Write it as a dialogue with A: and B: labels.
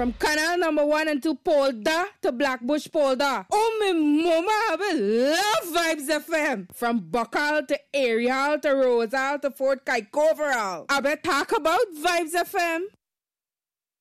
A: From Canal number 1 and 2 Polda to Blackbush Polda. Oh, me mama, I love Vibes FM. From Buckle to Ariel to Rosal to Fort Kaikoverall. I bet talk about Vibes FM.